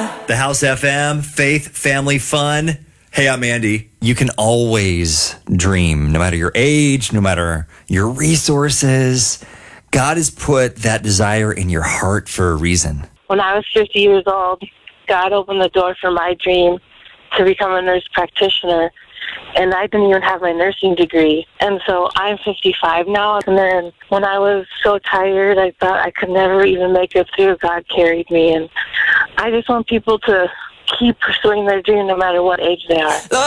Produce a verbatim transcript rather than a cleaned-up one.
The House F M, faith, family, fun. Hey, I'm Andy. You can always dream, no matter your age, no matter your resources. God has put that desire in your heart for a reason. When I was fifty years old, God opened the door for my dream to become a nurse practitioner. And I didn't even have my nursing degree. And so I'm fifty-five now. And then when I was so tired, I thought I could never even make it through. God carried me. And I just want people to keep pursuing their dream no matter what age they are.